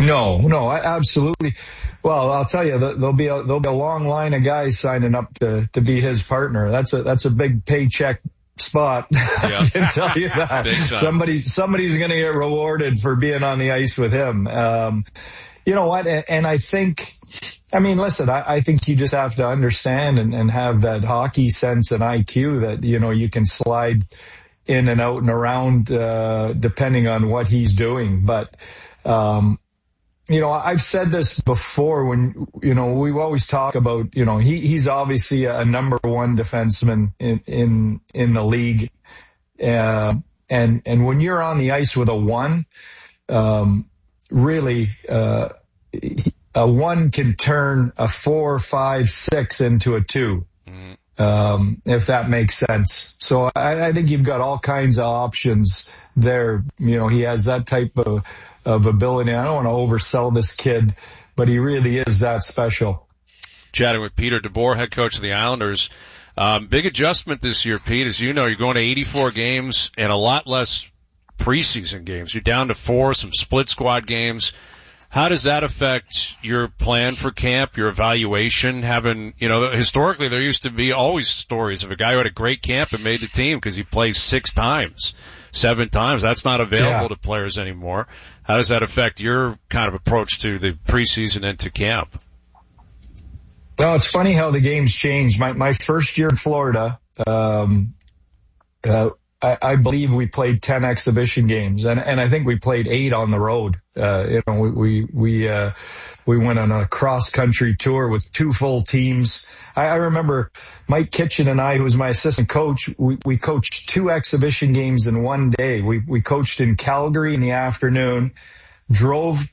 No, absolutely. Well, I'll tell you, there'll be a long line of guys signing up to be his partner. That's a big paycheck spot. Yeah. I can tell you that. Somebody's going to get rewarded for being on the ice with him. You know what? And I think, listen, I think you just have to understand and have that hockey sense and IQ that, you can slide in and out and around, depending on what he's doing. But, I've said this before when, we always talk about, he's obviously a number one defenseman in the league. And when you're on the ice with a one, really, a one can turn a 4, 5, 6 into a 2. If that makes sense. So I think you've got all kinds of options there. He has that type of ability. I don't want to oversell this kid, but he really is that special. Chatting with Peter DeBoer, head coach of the Islanders. Big adjustment this year, Pete. As you know, you're going to 84 games and a lot less preseason games. You're down to 4, some split squad games. How does that affect your plan for camp, your evaluation? Historically there used to be always stories of a guy who had a great camp and made the team because he plays 6 times, 7 times. That's not available to players anymore. How does that affect your kind of approach to the preseason and to camp? Well, it's funny how the game's changed. My first year in Florida, I believe we played 10 exhibition games, and I think we played 8 on the road. We went on a cross country tour with 2 full teams. I remember Mike Kitchen and I, who was my assistant coach, we coached 2 exhibition games in one day. We coached in Calgary in the afternoon, drove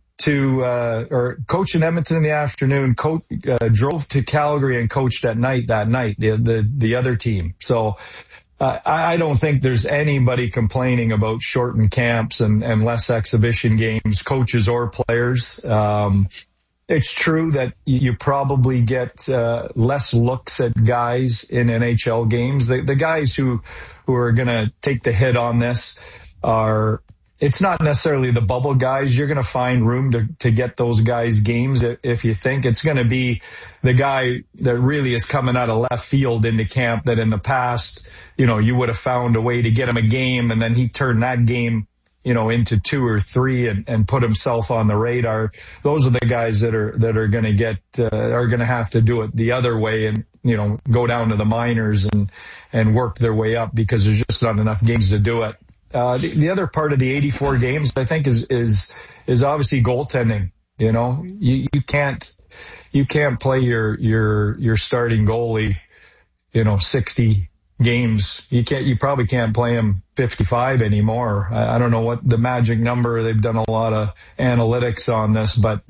to coached in Edmonton in the afternoon, drove to Calgary and coached at night that night, the other team. So I don't think there's anybody complaining about shortened camps and less exhibition games, coaches or players. It's true that you probably get less looks at guys in NHL games. The guys who are going to take the hit on this it's not necessarily the bubble guys. You're going to find room to get those guys games if you think. It's going to be the guy that really is coming out of left field into camp that in the past, you would have found a way to get him a game, and then he turned that game, into 2 or 3 and put himself on the radar. Those are the guys that are going to are going to have to do it the other way and, go down to the minors and work their way up because there's just not enough games to do it. The other part of the 84 games, I think, is obviously goaltending. You can't play your starting goalie, 60 games. You probably can't play him 55 anymore. I don't know what the magic number. They've done a lot of analytics on this, but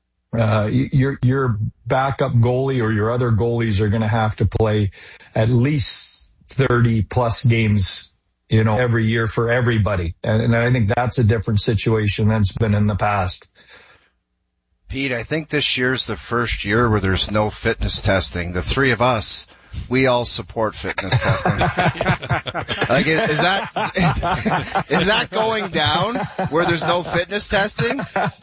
your backup goalie or your other goalies are going to have to play at least 30 plus games every year for everybody. And I think that's a different situation than it's been in the past. Pete, I think this year's the first year where there's no fitness testing. The 3 of us, we all support fitness testing. Like, is that going down where there's no fitness testing?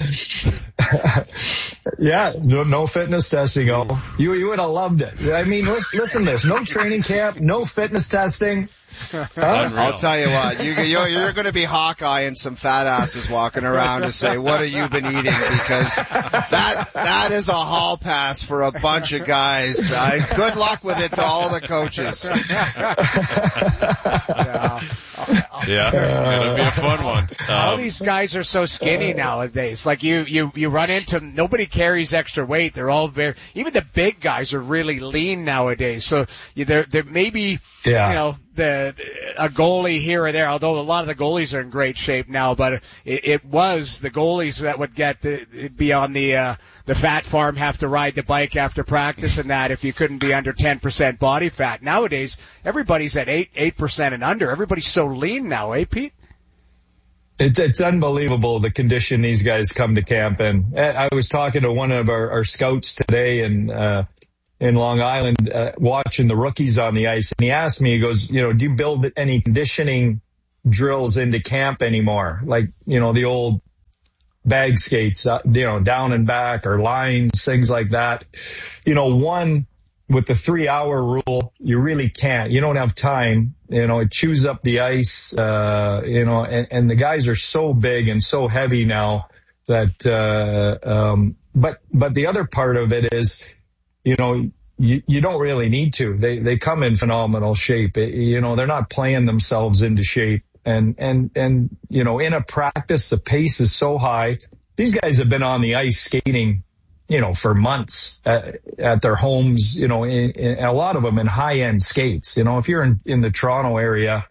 Yeah, no fitness testing. Oh, you would have loved it. Listen to this. No training camp, no fitness testing. I'll tell you what, you're going to be Hawkeye and some fat asses walking around to say, what have you been eating? Because that is a hall pass for a bunch of guys. Good luck with it to all the coaches. Yeah, it'll be a fun one. All these guys are so skinny nowadays. Like you run into, nobody carries extra weight. They're all even the big guys are really lean nowadays. So there may be, a goalie here or there, although a lot of the goalies are in great shape now, but it was the goalies that would be on the fat farm, have to ride the bike after practice and that if you couldn't be under 10% body fat. Nowadays, everybody's at 8% and under. Everybody's so lean now, Pete? It's unbelievable the condition these guys come to camp in. I was talking to one of our scouts today in Long Island, watching the rookies on the ice. And he asked me, he goes, do you build any conditioning drills into camp anymore? Like, the old bag skates, down and back or lines, things like that. One, with the 3-hour rule, you really can't. You don't have time. It chews up the ice, and the guys are so big and so heavy now that, but the other part of it is, you don't really need to. They come in phenomenal shape. They're not playing themselves into shape. And, in a practice, the pace is so high. These guys have been on the ice skating, for months at their homes, in a lot of them in high-end skates. If you're in the Toronto area,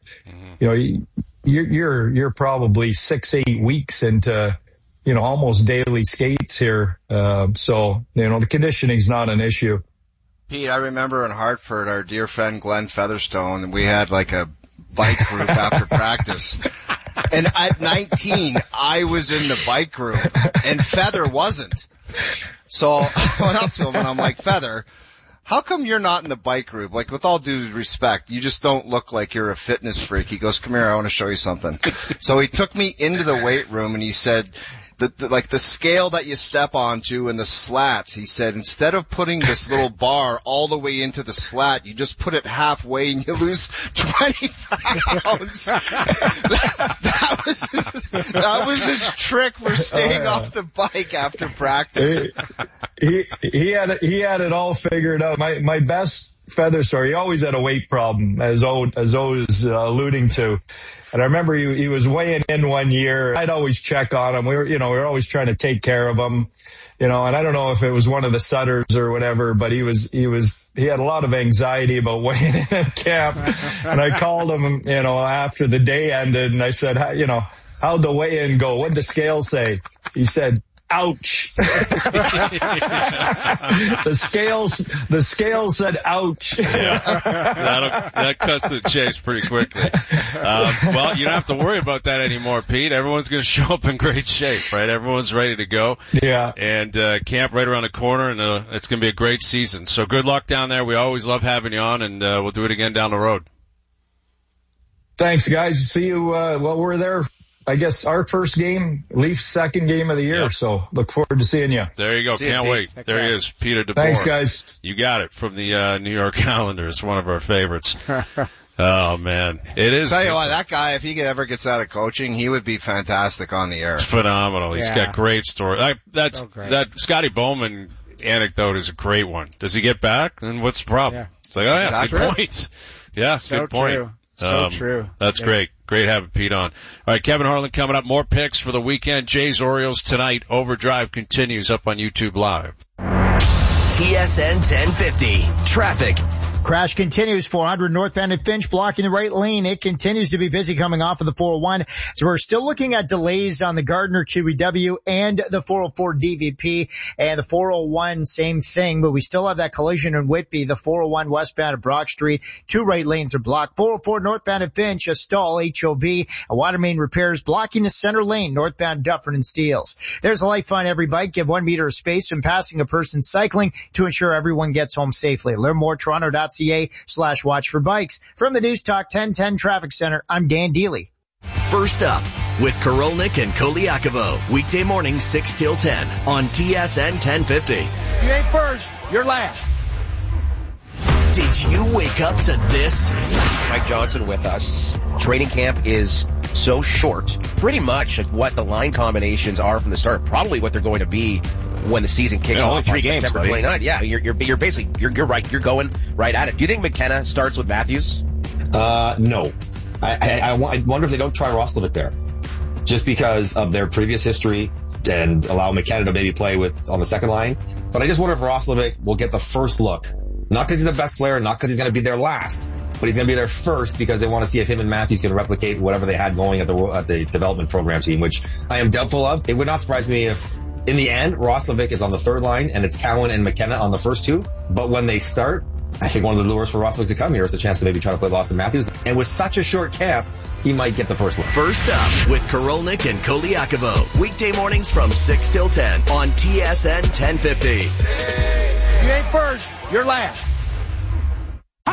you're probably 6-8 weeks into, almost daily skates here. So, the conditioning's not an issue. Pete, I remember in Hartford, our dear friend Glenn Featherstone, we had like a bike group after practice. And at 19, I was in the bike group and Feather wasn't. So I went up to him and I'm like, Feather, how come you're not in the bike group? Like, with all due respect, you just don't look like you're a fitness freak. He goes, come here, I want to show you something. So he took me into the weight room and he said, the scale that you step onto and the slats, he said, instead of putting this little bar all the way into the slat, you just put it halfway and you lose 20 pounds. that was his trick for staying off the bike after practice. He had it all figured out. My best Feather story, he always had a weight problem, as O is alluding to. And I remember he was weighing in one year. I'd always check on him. We were always trying to take care of him, and I don't know if it was one of the Sutters or whatever, but he had a lot of anxiety about weighing in at camp. And I called him, after the day ended and I said, how'd the weigh-in go? What'd the scale say? He said, ouch. The scales said ouch. Yeah, that cuts to the chase pretty quickly. Well, you don't have to worry about that anymore, Pete. Everyone's going to show up in great shape, right? Everyone's ready to go. Yeah. And camp right around the corner, and it's going to be a great season. So good luck down there. We always love having you on, and we'll do it again down the road. Thanks, guys. See you. We're there. I guess our first game, Leafs' second game of the year. Yep. So look forward to seeing you. There you go. Can't wait. There he is, Peter DeBoer. Thanks, guys. You got it, from the New York Islanders, one of our favorites. Oh man, it is. Tell you what, that guy, if he ever gets out of coaching, he would be fantastic on the air. It's phenomenal. He's got great story. That Scotty Bowman anecdote is a great one. Does he get back? Then what's the problem? Yeah. It's like, oh yeah, that's good point. Yeah, so good point. True. So true. That's great. Great having Pete on. All right, Kevin Harlan coming up. More picks for the weekend. Jays Orioles tonight. Overdrive continues up on YouTube Live. TSN 1050 Traffic. Crash continues, 400 northbound at Finch, blocking the right lane. It continues to be busy coming off of the 401. So we're still looking at delays on the Gardner QEW and the 404 DVP, and the 401, same thing, but we still have that collision in Whitby. The 401 westbound at Brock Street, 2 right lanes are blocked. 404 northbound at Finch, a stall, HOV, a water main repairs blocking the center lane, northbound Dufferin and Steeles. There's a life on every bike. Give 1 meter of space when passing a person cycling to ensure everyone gets home safely. Learn more, Toronto.ca/watch for bikes. From the News Talk 1010 Traffic Center, I'm Dan Deely. First up with Korolnik and Koliakovo. Weekday morning 6 till 10 on TSN 1050. You ain't first, you're last. Did you wake up to this? Mike Johnson with us. Training camp is so short. Pretty much what the line combinations are from the start. Probably what they're going to be when the season kicks off. Only 3 games, September 29th. Yeah, you're basically, you're right. You're going right at it. Do you think McKenna starts with Matthews? No. I wonder if they don't try Roslovic there. Just because of their previous history and allow McKenna to maybe play on the second line. But I just wonder if Roslovic will get the first look. Not because he's the best player, not because he's going to be there last, but he's going to be there first because they want to see if him and Matthews can replicate whatever they had going at the development program team, which I am doubtful of. It would not surprise me if, in the end, Roslovic is on the third line and it's Cowan and McKenna on the first 2. But when they start, I think one of the lures for Roslovic to come here is a chance to maybe try to play Austin Matthews. And with such a short camp, he might get the first look. First up with Korolnik and Koliakovo. Weekday mornings from 6 till 10 on TSN 1050. You ain't first, you're last.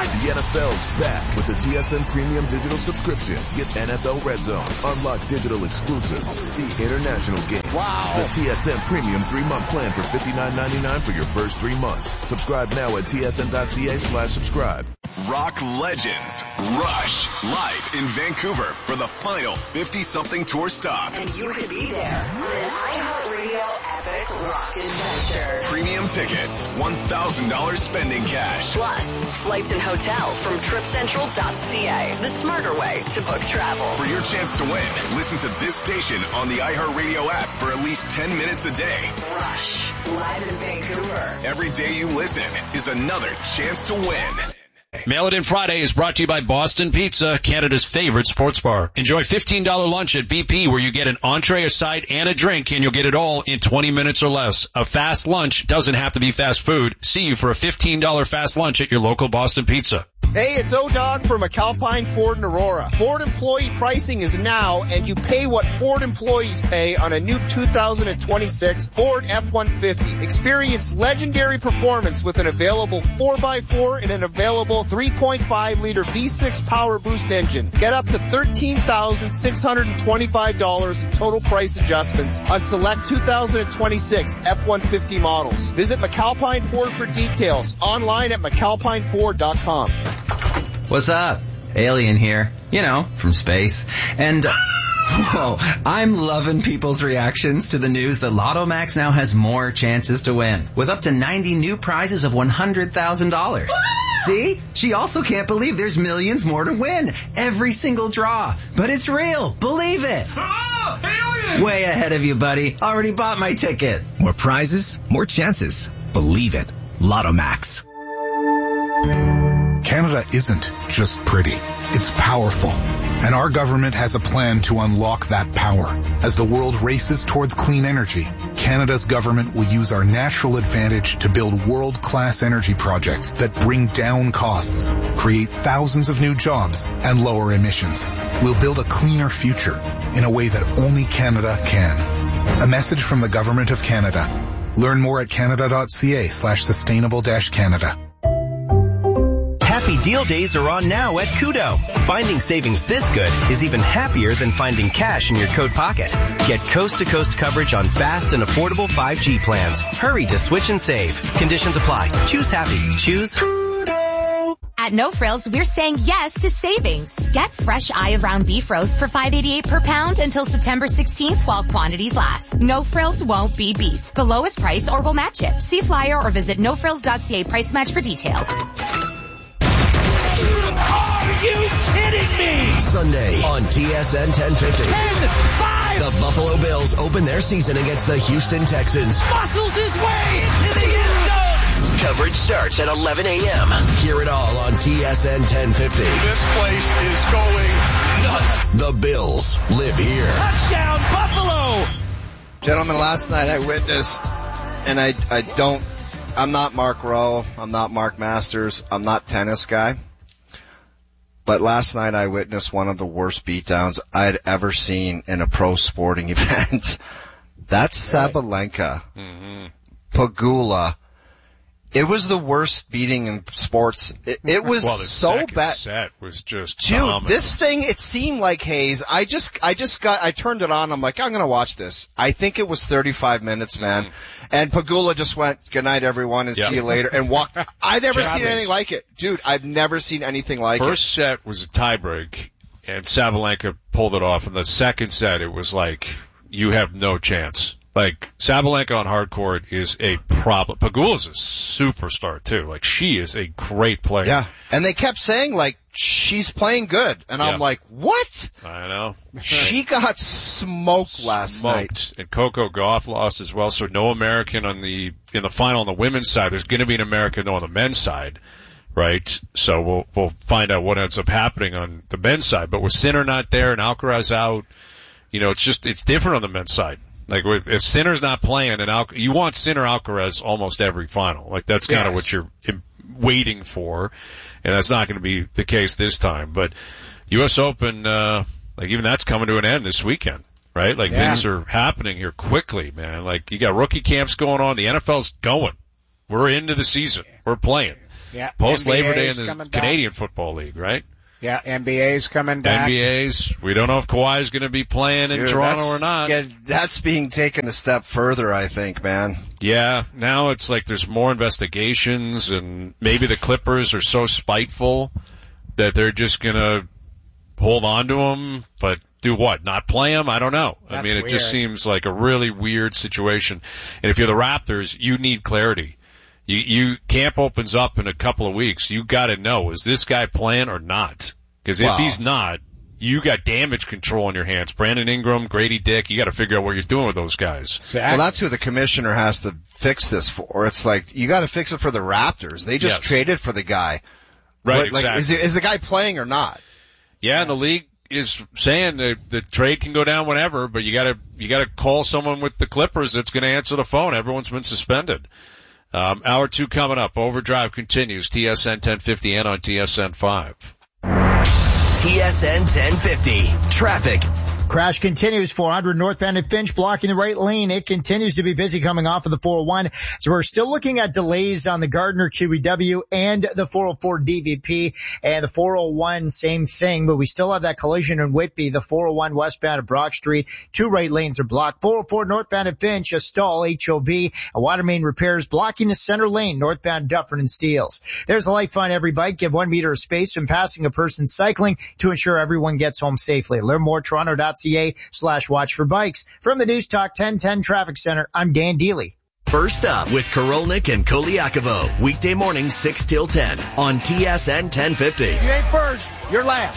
The NFL's back with the TSN Premium Digital subscription. Get NFL Red Zone, unlock digital exclusives, see international games. Wow. The TSN Premium 3-month plan for $59.99 for your first 3 months. Subscribe now at tsn.ca/subscribe. Rock legends Rush live in Vancouver for the final 50-something tour stop. And you could be there on an iHeartRadio Epic Rock Adventure. Premium tickets, $1,000 spending cash. Plus, flights and hotel from TripCentral.ca. The smarter way to book travel. For your chance to win, listen to this station on the iHeartRadio app for at least 10 minutes a day. Rush, live in Vancouver. Every day you listen is another chance to win. Mail It In Friday is brought to you by Boston Pizza, Canada's favorite sports bar. Enjoy $15 lunch at BP where you get an entree, a side, and a drink, and you'll get it all in 20 minutes or less. A fast lunch doesn't have to be fast food. See you for a $15 fast lunch at your local Boston Pizza. Hey, it's O-Dog from McAlpine Ford in Aurora. Ford employee pricing is now, and you pay what Ford employees pay on a new 2026 Ford F-150. Experience legendary performance with an available 4x4 and an available 3.5-liter V6 Power Boost engine. Get up to $13,625 in total price adjustments on select 2026 F-150 models. Visit McAlpine Ford for details. Online at McAlpineFord.com. What's up? Alien here. You know, from space. And, whoa, I'm loving people's reactions to the news that Lotto Max now has more chances to win, with up to 90 new prizes of $100,000. See? She also can't believe there's millions more to win. Every single draw. But it's real. Believe it. Alien! Way ahead of you, buddy. Already bought my ticket. More prizes, more chances. Believe it. Lotto Max. Canada isn't just pretty, it's powerful. And our government has a plan to unlock that power. As the world races towards clean energy, Canada's government will use our natural advantage to build world-class energy projects that bring down costs, create thousands of new jobs, and lower emissions. We'll build a cleaner future in a way that only Canada can. A message from the Government of Canada. Learn more at canada.ca/sustainable-Canada. Happy Deal Days are on now at Kudo. Finding savings this good is even happier than finding cash in your coat pocket. Get coast-to-coast coverage on fast and affordable 5G plans. Hurry to switch and save. Conditions apply. Choose happy. Choose Kudo. At No Frills, we're saying yes to savings. Get fresh eye of round beef roast for $5.88 per pound until September 16th while quantities last. No Frills won't be beat. The lowest price or we'll match it. See flyer or visit nofrills.ca price match for details. Are you kidding me? Sunday on TSN 1050. 10-5! The Buffalo Bills open their season against the Houston Texans. Muscles his way into the end zone! Coverage starts at 11 a.m. Hear it all on TSN 1050. This place is going nuts. The Bills live here. Touchdown, Buffalo! Gentlemen, last night I witnessed, and I'm not Mark Rowe, I'm not Mark Masters, I'm not tennis guy. But last night I witnessed one of the worst beatdowns I'd ever seen in a pro sporting event. That's Sabalenka. Mm-hmm. Pegula. It was the worst beating in sports. It was so bad. The set was just Dude, dominant. This thing, it seemed like Hayes. I turned it on. I'm like, I'm going to watch this. I think it was 35 minutes, man. And Pegula just went, good night, everyone, and see you later, and walked. I've never seen anything like it. Dude, I've never seen anything like it. First set was a tiebreak, and Sabalenka pulled it off. And the second set, it was like, you have no chance. Like, Sabalenka on hard court is a problem. Pegula's a superstar, too. Like, she is a great player. Yeah. And they kept saying, like, she's playing good. And I'm like, what? I know. She got smoked last night. And Coco Gauff lost as well. So no American in the final on the women's side. There's going to be an American on the men's side. Right? So we'll find out what ends up happening on the men's side. But with Sinner not there and Alcaraz out, it's different on the men's side. Like, if Sinner's not playing, you want Sinner Alcaraz almost every final. Like, that's kind of what you're waiting for, and that's not going to be the case this time. But U.S. Open, even that's coming to an end this weekend, right? Like, things are happening here quickly, man. Like, you got rookie camps going on. The NFL's going. We're into the season. We're playing. Yeah. Post Labor Day in NBA's the Canadian Football League, right? Yeah, NBA's coming back. NBA's. We don't know if Kawhi's going to be playing in Toronto or not. Yeah, that's being taken a step further, I think, man. Yeah, now it's like there's more investigations, and maybe the Clippers are so spiteful that they're just going to hold on to him, but do what? Not play him? I don't know. I mean, it just seems like a really weird situation. And if you're the Raptors, you need clarity. You camp opens up in a couple of weeks. You got to know, is this guy playing or not? Because if he's not, you got damage control in your hands. Brandon Ingram, Grady Dick, you got to figure out what you're doing with those guys. Well, that's who the commissioner has to fix this for. It's like, you got to fix it for the Raptors. They just traded for the guy. Right, but, exactly. Is the guy playing or not? Yeah, and the league is saying that the trade can go down whenever, but you gotta call someone with the Clippers that's going to answer the phone. Everyone's been suspended. Hour 2 coming up. Overdrive continues. TSN 1050 and on TSN 5. TSN 1050. Traffic. Crash continues 400 northbound at Finch, blocking the right lane. It continues to be busy coming off of the 401. So we're still looking at delays on the Gardner QEW and the 404 DVP, and the 401, same thing, but we still have that collision in Whitby. The 401 westbound at Brock Street, 2 right lanes are blocked. 404 northbound at Finch, a stall, HOV, a water main repairs blocking the center lane northbound Dufferin and Steeles. There's a life on every bike. Give 1 meter of space when passing a person cycling to ensure everyone gets home safely. Learn more, Toronto.ca/watch for bikes. From the News Talk 1010 Traffic Center, I'm Dan Deely. First up with Korolnik and Koliakovo. Weekday morning 6 till 10 on TSN 1050. You ain't first, you're last.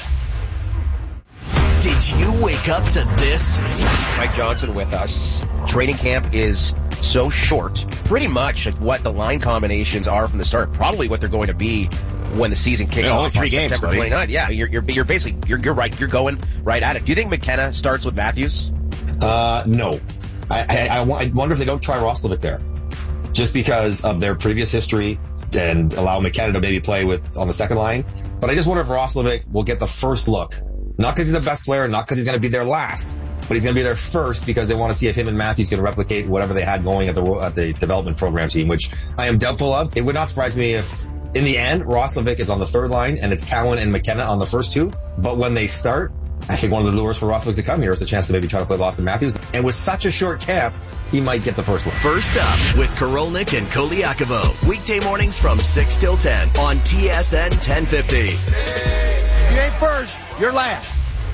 Did you wake up to this? Mike Johnson with us. Training camp is so short. Pretty much what the line combinations are from the start. Probably what they're going to be when the season kicks off only 3 on games, September buddy. 29th. Yeah, you're basically, you're right. You're going right at it. Do you think McKenna starts with Matthews? No. I wonder if they don't try Roslovic there. Just because of their previous history and allow McKenna to maybe play on the second line. But I just wonder if Roslovic will get the first look. Not because he's the best player, not because he's going to be there last, but he's going to be there first because they want to see if him and Matthews can replicate whatever they had going at the development program team, which I am doubtful of. It would not surprise me if, in the end, Roslovic is on the third line and it's Cowan and McKenna on the first 2. But when they start, I think one of the lures for Roslovic to come here is a chance to maybe try to play Austin Matthews. And with such a short camp, he might get the first look. First up with Korolnik and Koliakovo. Weekday mornings from 6 till 10 on TSN 1050. You ain't first, you're last.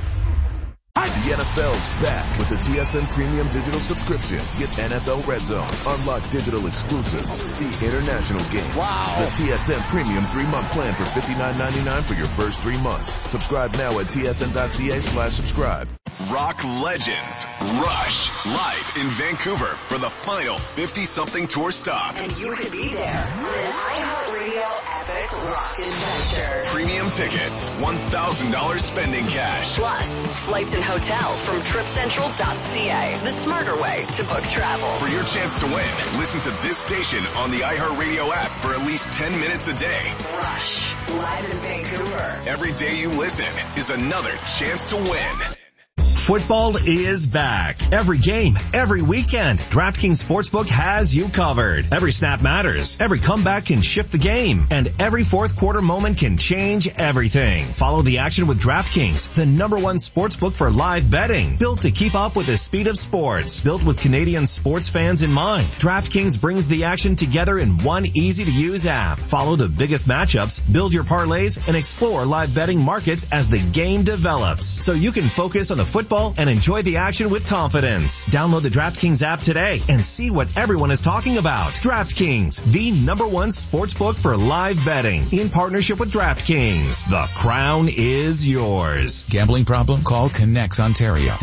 The NFL's back with the TSN Premium Digital subscription. Get NFL Red Zone, unlock digital exclusives, see international games. Wow. The TSN Premium 3-month plan for $59.99 for your first 3 months. Subscribe now at tsn.ca/subscribe. Rock legends Rush live in Vancouver for the final 50-something tour stop. And you could be there on an iHeartRadio epic rock adventure. Premium tickets, $1,000 spending cash. Plus, flights and hotel from TripCentral.ca. The smarter way to book travel. For your chance to win, listen to this station on the iHeartRadio app for at least 10 minutes a day. Rush, live in Vancouver. Every day you listen is another chance to win. Football is back. Every game, every weekend, DraftKings Sportsbook has you covered. Every snap matters. Every comeback can shift the game. And every fourth quarter moment can change everything. Follow the action with DraftKings, the #1 sportsbook for live betting. Built to keep up with the speed of sports. Built with Canadian sports fans in mind. DraftKings brings the action together in one easy-to-use app. Follow the biggest matchups, build your parlays, and explore live betting markets as the game develops. So you can focus on the football and enjoy the action with confidence. Download the DraftKings app today and see what everyone is talking about. DraftKings, the #1 sportsbook for live betting. In partnership with DraftKings, the crown is yours. Gambling problem? Call Connects Ontario.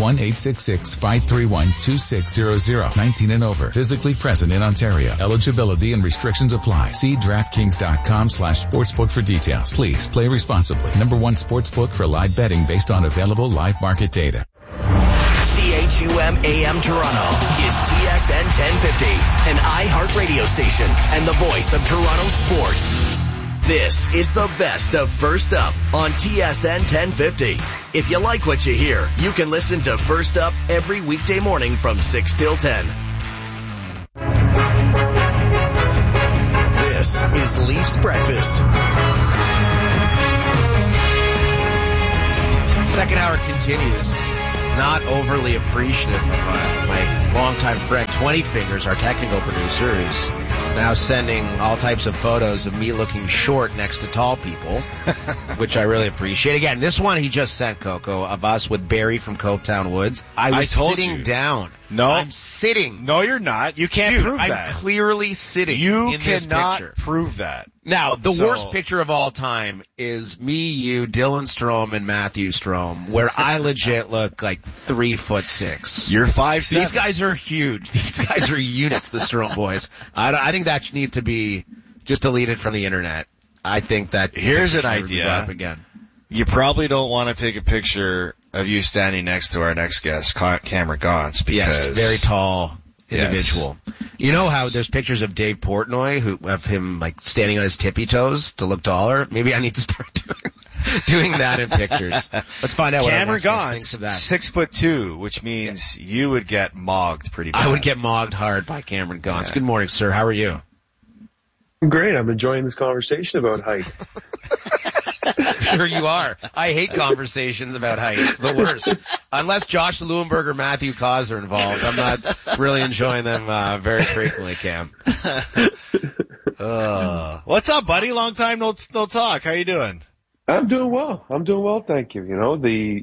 1-866-531-2600. 19 and over. Physically present in Ontario. Eligibility and restrictions apply. See DraftKings.com/sportsbook for details. Please play responsibly. #1 sportsbook for live betting based on available live market data. CHUM AM Toronto is TSN 1050, an iHeartRadio station and the voice of Toronto sports. This is the best of First Up on TSN 1050. If you like what you hear, you can listen to First Up every weekday morning from 6 till 10. This This is Leafs Breakfast. Second hour continues. Not overly appreciative of my longtime friend 20 Fingers, our technical producer, who's now sending all types of photos of me looking short next to tall people, which I really appreciate. Again, this one he just sent, Coco, of us with Barry from Copetown Woods. I was sitting down. No. I'm sitting. No, you're not. You can't prove that. I'm clearly sitting You in this cannot picture. prove that. Now, the worst picture of all time is me, you, Dylan Strome, and Matthew Strome, where I legit look like 3'6". You're 5'7". These guys are huge. These guys are units, the Strome boys. I think that needs to be just deleted from the internet. I think that here's an idea. Up again. You probably don't want to take a picture of you standing next to our next guest, Cameron Gaunce, because very tall individual. Yes. You know how there's pictures of Dave Portnoy of him like standing on his tippy toes to look taller? Maybe I need to start doing that in pictures. Let's find out what Cameron Gaunce, 6'2", which means you would get mogged pretty bad. I would get mogged hard by Cameron Gaunce. Yeah. Good morning, sir. How are you? Great. I'm enjoying this conversation about height. Sure you are. I hate conversations about height. It's the worst. Unless Josh Lewinberg or Matthew Cause are involved, I'm not really enjoying them very frequently, Cam. What's up, buddy? Long time no talk. How you doing? I'm doing well, thank you. You know, the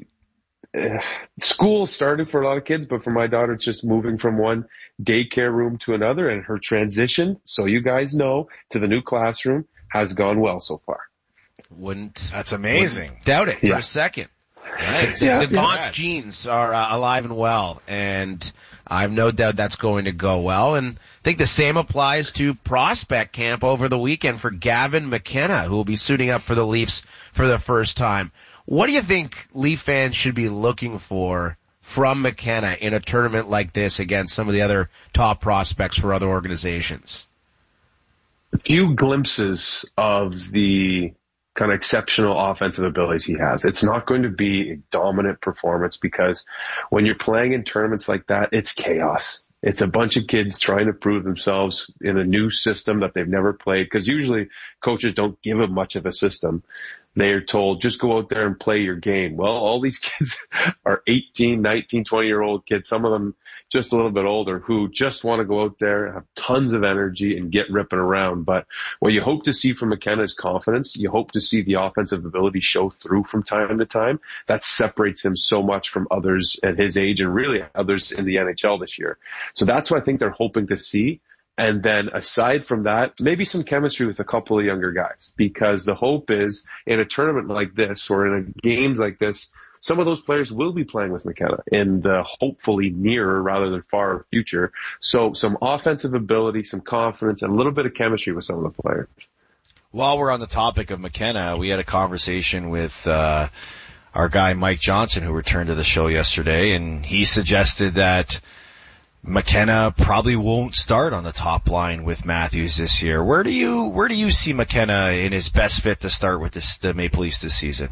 school started for a lot of kids, but for my daughter, it's just moving from one daycare room to another, and her transition, so you guys know, to the new classroom has gone well so far. That's amazing. Wouldn't doubt it for a second. Nice. The Gaunce genes are alive and well, and I have no doubt that's going to go well. And I think the same applies to prospect camp over the weekend for Gavin McKenna, who will be suiting up for the Leafs for the first time. What do you think Leaf fans should be looking for from McKenna in a tournament like this against some of the other top prospects for other organizations? A few glimpses of the kind of exceptional offensive abilities he has. It's not going to be a dominant performance because when you're playing in tournaments like that, it's chaos. It's a bunch of kids trying to prove themselves in a new system that they've never played, because usually coaches don't give them much of a system. They are told, just go out there and play your game. Well, all these kids are 18, 19, 20-year-old kids, some of them just a little bit older, who just want to go out there, have tons of energy, and get ripping around. But what you hope to see from McKenna is confidence. You hope to see the offensive ability show through from time to time. That separates him so much from others at his age and really others in the NHL this year. So that's what I think they're hoping to see. And then aside from that, maybe some chemistry with a couple of younger guys, because the hope is in a tournament like this or in a game like this, some of those players will be playing with McKenna in the hopefully nearer rather than far future. So some offensive ability, some confidence, and a little bit of chemistry with some of the players. While we're on the topic of McKenna, we had a conversation with our guy Mike Johnson, who returned to the show yesterday, and he suggested that McKenna probably won't start on the top line with Matthews this year. Where do you see McKenna in his best fit to start with the Maple Leafs this season?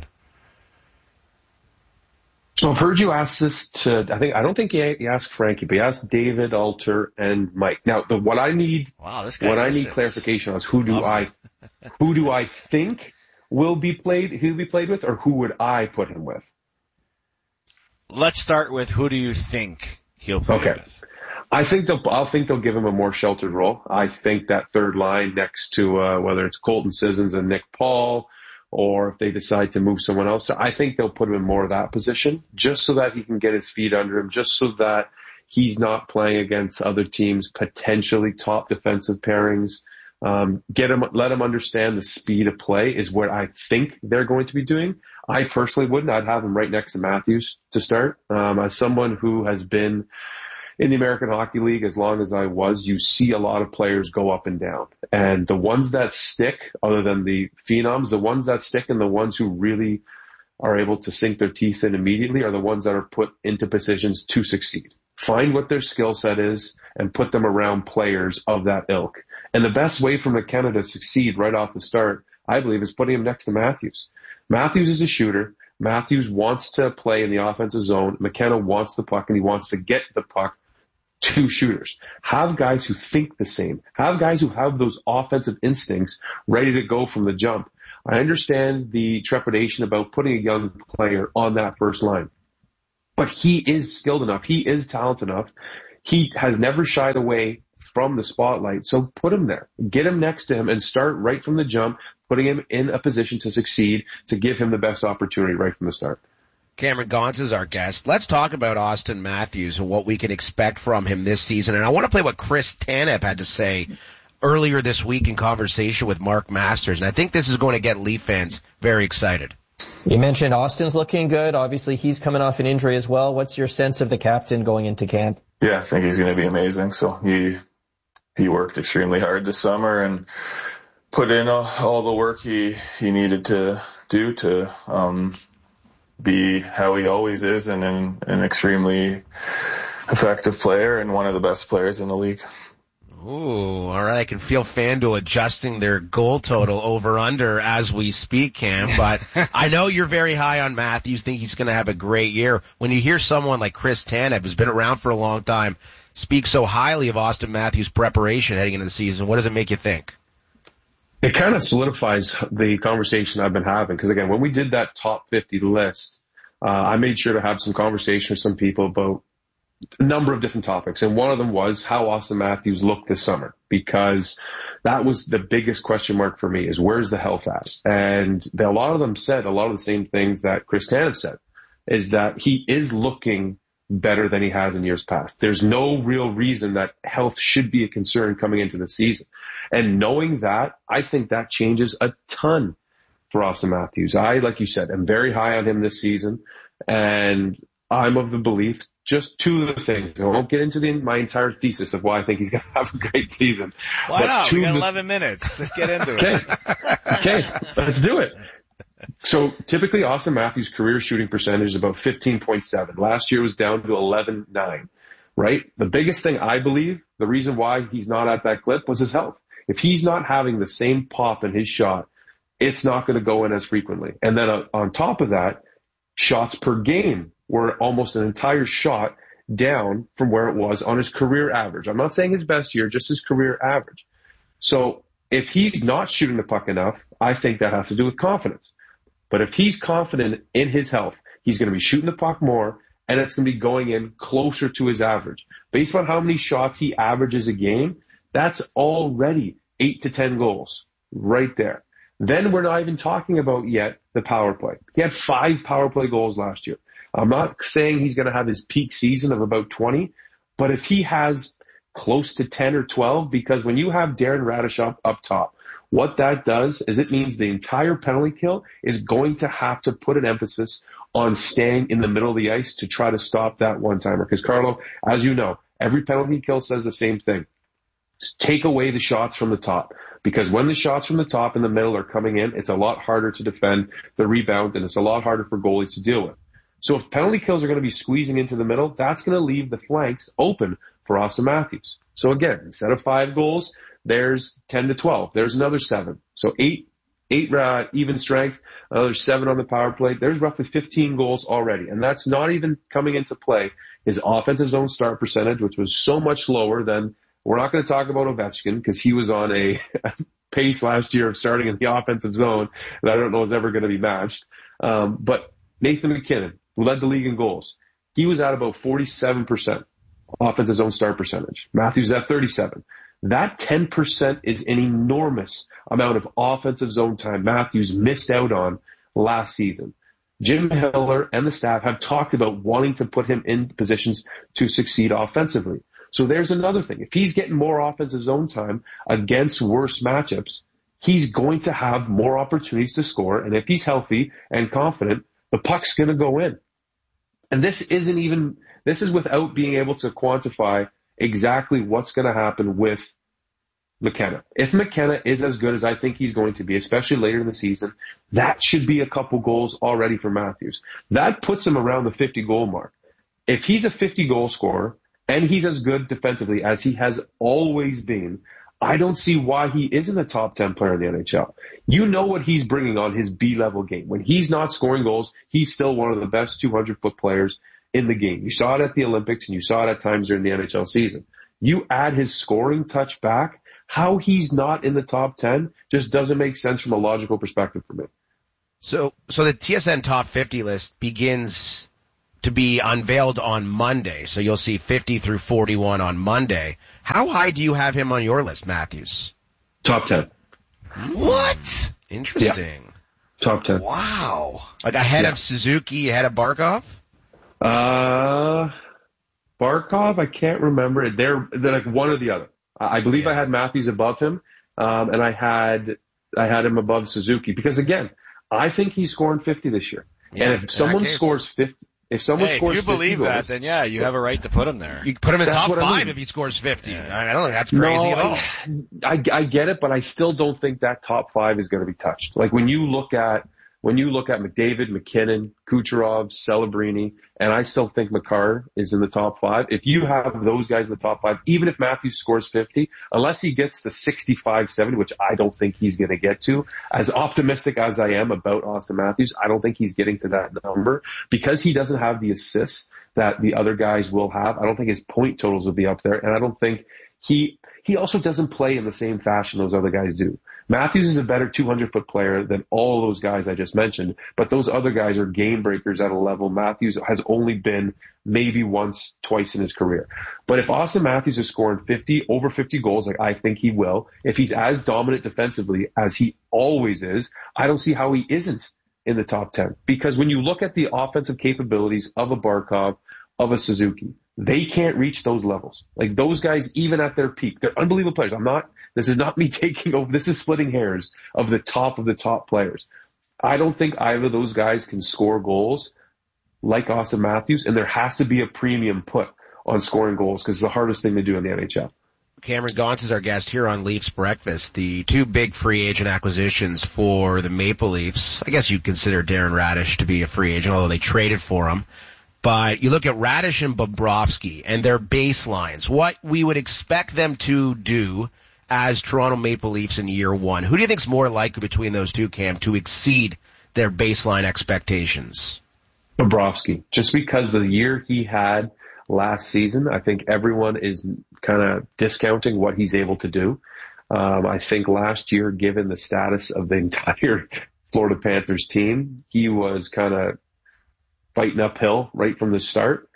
So I've heard you ask this I don't think you asked Frankie, but you asked David, Alter, and Mike. Now, what I need clarification on is who do I think he'll be played with, or who would I put him with? Let's start with who do you think he'll play with? I think they'll give him a more sheltered role. I think that third line next to whether it's Colton Sissons and Nick Paul, or if they decide to move someone else, I think they'll put him in more of that position, just so that he can get his feet under him, just so that he's not playing against other teams' potentially top defensive pairings. Let him understand the speed of play is what I think they're going to be doing. I personally wouldn't. I'd have him right next to Matthews to start. As someone who has been in the American Hockey League as long as I was, you see a lot of players go up and down. And the ones that stick, other than the phenoms, the ones that stick and the ones who really are able to sink their teeth in immediately are the ones that are put into positions to succeed. Find what their skill set is and put them around players of that ilk. And the best way for McKenna to succeed right off the start, I believe, is putting him next to Matthews. Matthews is a shooter. Matthews wants to play in the offensive zone. McKenna wants the puck, and he wants to get the puck two shooters. Have guys who think the same. Have guys who have those offensive instincts ready to go from the jump. I understand the trepidation about putting a young player on that first line, but he is skilled enough. He is talented enough. He has never shied away from the spotlight. So put him there, get him next to him, and start right from the jump, putting him in a position to succeed, to give him the best opportunity right from the start. Cameron Gaunce is our guest. Let's talk about Auston Matthews and what we can expect from him this season. And I want to play what Chris Tanev had to say earlier this week in conversation with Mark Masters. And I think this is going to get Leaf fans very excited. You mentioned Austin's looking good. Obviously, he's coming off an injury as well. What's your sense of the captain going into camp? Yeah, I think he's going to be amazing. So he worked extremely hard this summer and put in all the work he needed to do to be how he always is, and an extremely effective player and one of the best players in the league. Ooh, all right. I can feel FanDuel adjusting their goal total over under as we speak, Cam, but I know you're very high on Matthews, think he's going to have a great year. When you hear someone like Chris Tanev, who's been around for a long time, speak so highly of Auston Matthews' preparation heading into the season, what does it make you think? It kind of solidifies the conversation I've been having, because again, when we did that top 50 list, I made sure to have some conversation with some people about a number of different topics. And one of them was how Auston Matthews looked this summer, because that was the biggest question mark for me, is where's the health at? And a lot of them said a lot of the same things that Chris Tanev said, is that he is looking better than he has in years past. There's no real reason that health should be a concern coming into the season. And knowing that, I think that changes a ton for Auston Matthews. I, like you said, am very high on him this season, and I'm of the belief, just two of the things. I won't get into my entire thesis of why I think he's going to have a great season. Why not? We got 11 minutes. Let's get into it. Okay, let's do it. So typically Auston Matthews' career shooting percentage is about 15.7. Last year was down to 11.9, right? The biggest thing I believe, the reason why he's not at that clip, was his health. If he's not having the same pop in his shot, it's not going to go in as frequently. And then on top of that, shots per game were almost an entire shot down from where it was on his career average. I'm not saying his best year, just his career average. So if he's not shooting the puck enough, I think that has to do with confidence. But if he's confident in his health, he's going to be shooting the puck more, and it's going to be going in closer to his average. Based on how many shots he averages a game, that's already 8 to 10 goals right there. Then we're not even talking about yet the power play. He had 5 power play goals last year. I'm not saying he's going to have his peak season of about 20, but if he has close to 10 or 12, because when you have Darren Radish up top, what that does is it means the entire penalty kill is going to have to put an emphasis on staying in the middle of the ice to try to stop that one-timer. Because, Carlo, as you know, every penalty kill says the same thing. Take away the shots from the top. Because when the shots from the top and the middle are coming in, it's a lot harder to defend the rebound, and it's a lot harder for goalies to deal with. So if penalty kills are going to be squeezing into the middle, that's going to leave the flanks open for Auston Matthews. So again, instead of 5 goals, there's 10 to 12. There's another 7. So 8 even strength, another 7 on the power play. There's roughly 15 goals already. And that's not even coming into play his offensive zone start percentage, which was so much lower than, we're not going to talk about Ovechkin because he was on a pace last year of starting in the offensive zone that I don't know is ever going to be matched. But Nathan MacKinnon, who led the league in goals, he was at about 47% offensive zone start percentage. Matthews at 37. That 10% is an enormous amount of offensive zone time Matthews missed out on last season. Jim Hiller and the staff have talked about wanting to put him in positions to succeed offensively. So there's another thing. If he's getting more offensive zone time against worse matchups, he's going to have more opportunities to score. And if he's healthy and confident, the puck's going to go in. And this is without being able to quantify exactly what's going to happen with McKenna. If McKenna is as good as I think he's going to be, especially later in the season, that should be a couple goals already for Matthews. That puts him around the 50-goal mark. If he's a 50-goal scorer, and he's as good defensively as he has always been, I don't see why he isn't a top 10 player in the NHL. You know what he's bringing on his B-level game. When he's not scoring goals, he's still one of the best 200-foot players in the game. You saw it at the Olympics and you saw it at times during the NHL season. You add his scoring touch back, how he's not in the top 10 just doesn't make sense from a logical perspective for me. So the TSN top 50 list begins to be unveiled on Monday. So you'll see 50 through 41 on Monday. How high do you have him on your list, Matthews? Top 10. What? Interesting. Yeah. Top 10. Wow. Like ahead of Suzuki, ahead of Barkov? Barkov, I can't remember. They're like one or the other. I believe I had Matthews above him, and I had him above Suzuki because again, I think he's scoring 50 this year. Yeah, and if someone scores 50, if you believe that, then yeah, you have a right to put him there. You put him in top 5 if he scores 50. Yeah. I don't think that's crazy at all. I get it, but I still don't think that top 5 is going to be touched. Like when you look at McDavid, McKinnon, Kucherov, Celebrini, and I still think Makar is in the top 5. If you have those guys in the top 5, even if Matthews scores 50, unless he gets to 65, 70, which I don't think he's going to get to, as optimistic as I am about Austin Matthews, I don't think he's getting to that number because he doesn't have the assists that the other guys will have. I don't think his point totals will be up there, and I don't think he also doesn't play in the same fashion those other guys do. Matthews is a better 200-foot player than all those guys I just mentioned, but those other guys are game breakers at a level Matthews has only been maybe once, twice in his career. But if Austin Matthews is scoring over 50 goals, like I think he will, if he's as dominant defensively as he always is, I don't see how he isn't in the top 10. Because when you look at the offensive capabilities of a Barkov, of a Suzuki, they can't reach those levels. Like those guys, even at their peak, they're unbelievable players. This is not me taking over. This is splitting hairs of the top players. I don't think either of those guys can score goals like Austin Matthews, and there has to be a premium put on scoring goals because it's the hardest thing to do in the NHL. Cameron Gaunce is our guest here on Leafs Breakfast. The two big free agent acquisitions for the Maple Leafs. I guess you'd consider Darren Raddysh to be a free agent, although they traded for him. But you look at Raddysh and Bobrovsky and their baselines, what we would expect them to do as Toronto Maple Leafs in year one. Who do you think is more likely between those two, Cam, to exceed their baseline expectations? Bobrovsky. Just because the year he had last season, I think everyone is kind of discounting what he's able to do. I think last year, given the status of the entire Florida Panthers team, he was kind of fighting uphill right from the start.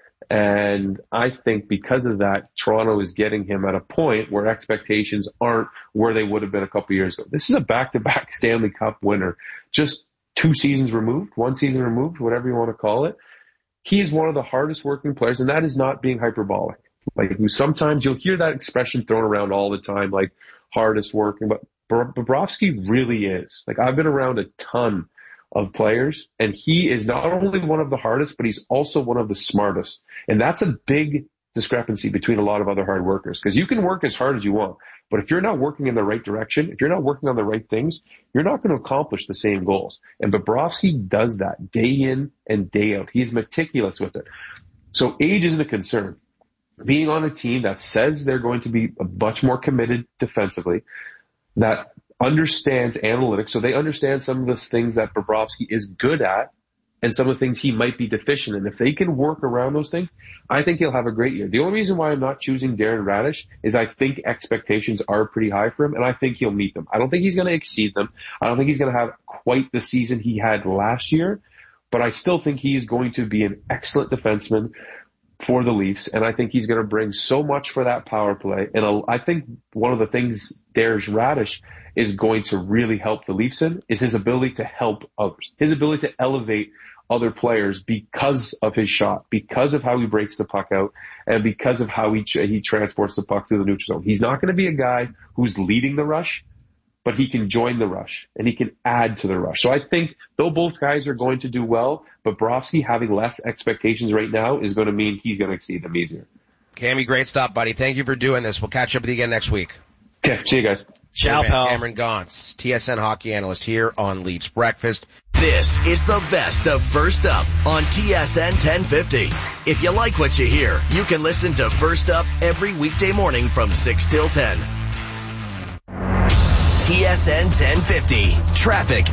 And I think because of that, Toronto is getting him at a point where expectations aren't where they would have been a couple years ago. This is a back-to-back Stanley Cup winner, just 2 seasons removed, 1 season removed, whatever you want to call it. He is one of the hardest working players, and that is not being hyperbolic. Like sometimes you'll hear that expression thrown around all the time, like hardest working, but Bobrovsky really is. Like I've been around a ton of players, and he is not only one of the hardest, but he's also one of the smartest. And that's a big discrepancy between a lot of other hard workers, because you can work as hard as you want, but if you're not working in the right direction, if you're not working on the right things, you're not going to accomplish the same goals. And Bobrovsky does that day in and day out. He's meticulous with it. So age isn't a concern. Being on a team that says they're going to be much more committed defensively, that understands analytics, so they understand some of the things that Bobrovsky is good at and some of the things he might be deficient in. If they can work around those things, I think he'll have a great year. The only reason why I'm not choosing Darren Raddysh is I think expectations are pretty high for him, and I think he'll meet them. I don't think he's going to exceed them. I don't think he's going to have quite the season he had last year, but I still think he is going to be an excellent defenseman for the Leafs, and I think he's going to bring so much for that power play. And I think one of the things Darren Raddysh is going to really help the Leafs in is his ability to help others, his ability to elevate other players because of his shot, because of how he breaks the puck out, and because of how he transports the puck through the neutral zone. He's not going to be a guy who's leading the rush, but he can join the rush and he can add to the rush. So I think though both guys are going to do well, but Bobrovsky having less expectations right now is going to mean he's going to exceed them easier. Cammy, great stop, buddy. Thank you for doing this. We'll catch up with you again next week. Okay, see you guys. Ciao, pal. Cameron Gaunce, TSN hockey analyst here on Leafs Breakfast. This is the best of First Up on TSN 1050. If you like what you hear, you can listen to First Up every weekday morning from 6 till 10. TSN 1050. Traffic.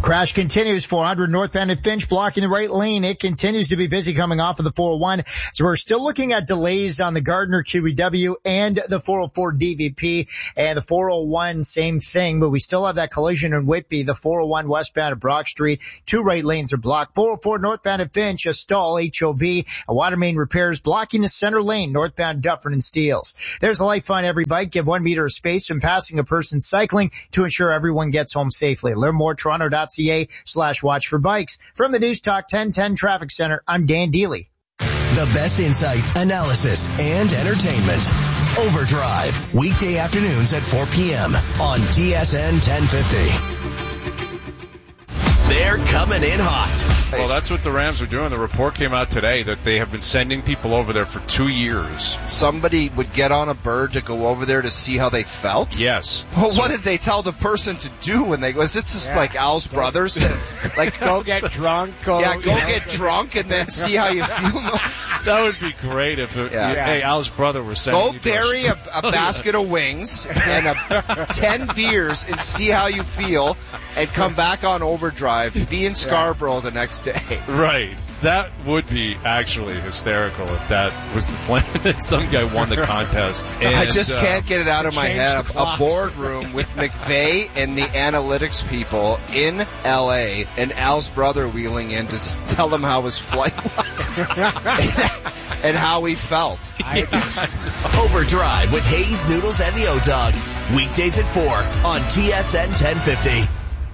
Crash continues, 400 northbound at Finch, blocking the right lane. It continues to be busy coming off of the 401. So we're still looking at delays on the Gardner QEW and the 404 DVP, and the 401, same thing, but we still have that collision in Whitby. The 401 westbound at Brock Street, 2 right lanes are blocked. 404 northbound at Finch, a stall, HOV, a water main repairs blocking the center lane, northbound Dufferin and Steeles. There's a life on every bike. Give 1 meter of space when passing a person cycling to ensure everyone gets home safely. Learn more, Toronto.ca/watch for bikes. From the News Talk 1010 Traffic Center, I'm Dan Deely. The best insight, analysis, and entertainment. Overdrive, weekday afternoons at 4 p.m. on TSN 1050. They're coming in hot. Well, that's what the Rams are doing. The report came out today that they have been sending people over there for 2 years. Somebody would get on a bird to go over there to see how they felt? Yes. Well, what did they tell the person to do when they go? Is it just like Al's brothers? Like go get drunk. Go get drunk and then see how you feel. That would be great if hey, Al's brother was sending you. Go bury a basket of wings and 10 beers and see how you feel and come back on Overdrive. Be in Scarborough the next day. Right. That would be actually hysterical if that was the plan, that some guy won the contest. And, I just can't get it out of my head. A boardroom with McVay and the analytics people in L.A. and Al's brother wheeling in to tell them how his flight was and how he felt. Overdrive with Hayes, Noodles, and the O-Dog. Weekdays at 4 on TSN 1050.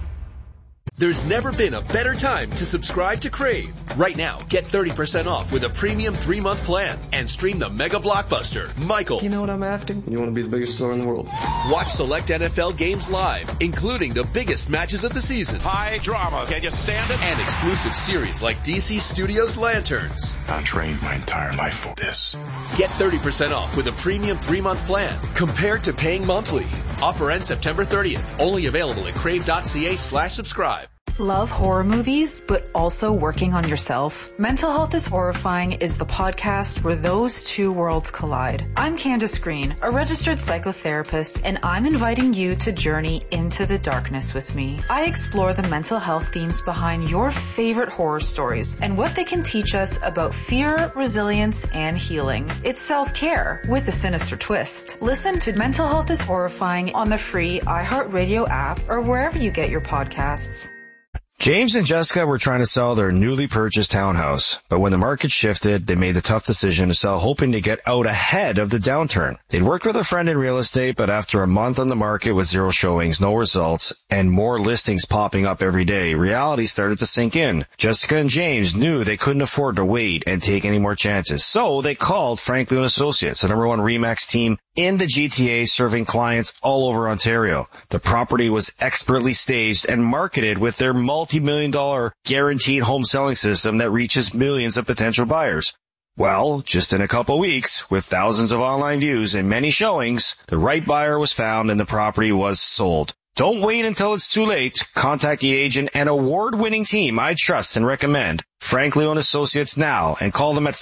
There's never been a better time to subscribe to Crave. Right now, get 30% off with a premium 3-month plan and stream the mega blockbuster, Michael. You know what I'm after? You want to be the biggest star in the world. Watch select NFL games live, including the biggest matches of the season. High drama. Can you stand it? And exclusive series like DC Studios Lanterns. I trained my entire life for this. Get 30% off with a premium 3-month plan compared to paying monthly. Offer ends September 30th. Only available at crave.ca/subscribe. Love horror movies, but also working on yourself? Mental Health is Horrifying is the podcast where those two worlds collide. I'm Candace Green, a registered psychotherapist, and I'm inviting you to journey into the darkness with me. I explore the mental health themes behind your favorite horror stories and what they can teach us about fear, resilience, and healing. It's self-care with a sinister twist. Listen to Mental Health is Horrifying on the free iHeartRadio app or wherever you get your podcasts. James and Jessica were trying to sell their newly purchased townhouse, but when the market shifted, they made the tough decision to sell, hoping to get out ahead of the downturn. They'd worked with a friend in real estate, but after a month on the market with 0 showings, no results, and more listings popping up every day, reality started to sink in. Jessica and James knew they couldn't afford to wait and take any more chances, so they called Franklin & Associates, the #1 RE/MAX team in the GTA, serving clients all over Ontario. The property was expertly staged and marketed with their multi-million-dollar guaranteed home selling system that reaches millions of potential buyers. Well, just in a couple weeks, with thousands of online views and many showings, the right buyer was found and the property was sold. Don't wait until it's too late. Contact the agent and award-winning team I trust and recommend, Franklin & Associates, now, and call them at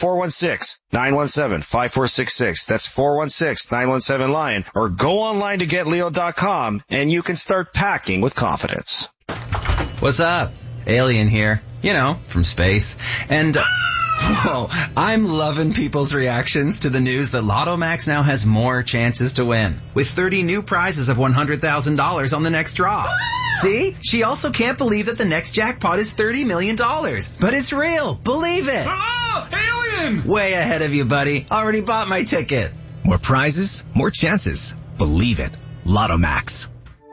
416-917-5466. That's 416-917-LION, or go online to getleo.com and you can start packing with confidence. What's up? Alien here. You know, from space. And, whoa, I'm loving people's reactions to the news that Lotto Max now has more chances to win, with 30 new prizes of $100,000 on the next draw. See? She also can't believe that the next jackpot is $30 million. But it's real. Believe it. Oh, alien! Way ahead of you, buddy. Already bought my ticket. More prizes, more chances. Believe it. Lotto Max.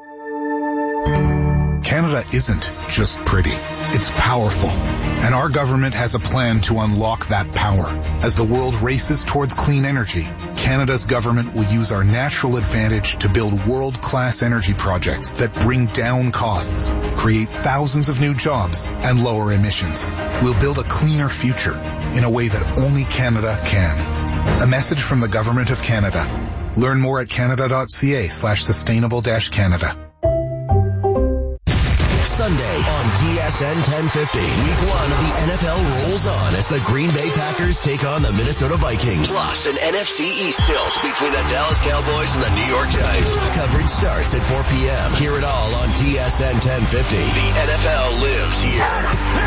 Canada isn't just pretty. It's powerful. And our government has a plan to unlock that power. As the world races towards clean energy, Canada's government will use our natural advantage to build world-class energy projects that bring down costs, create thousands of new jobs, and lower emissions. We'll build a cleaner future in a way that only Canada can. A message from the Government of Canada. Learn more at canada.ca/sustainable-Canada. Sunday on TSN 1050. Week 1 of the NFL rolls on as the Green Bay Packers take on the Minnesota Vikings. Plus an NFC East tilt between the Dallas Cowboys and the New York Giants. Coverage starts at 4 p.m. Hear it all on TSN 1050. The NFL lives here.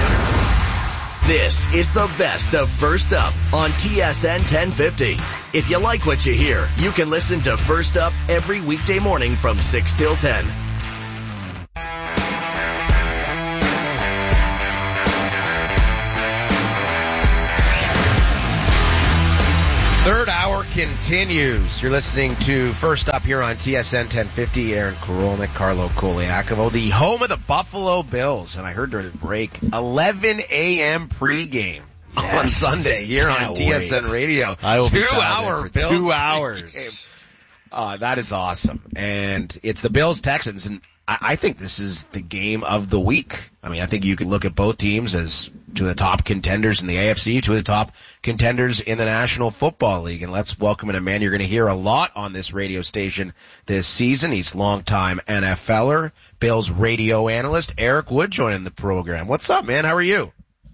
This is the best of First Up on TSN 1050. If you like what you hear, you can listen to First Up every weekday morning from 6 till 10. Third hour continues. You're listening to First Up here on TSN 1050. Aaron Korolnik, Carlo Koliakovo, the home of the Buffalo Bills. And I heard during the break, 11 a.m. pregame on Sunday here on TSN Radio. I will be 2 hour Bills 2 hours. That is awesome. And it's the Bills-Texans, and I think this is the game of the week. I mean, I think you can look at both teams as two of the top contenders in the AFC, two of the top contenders in the National Football League. And let's welcome in a man you're going to hear a lot on this radio station this season. He's longtime NFLer, Bills radio analyst, Eric Wood joining the program. What's up, man? How are you?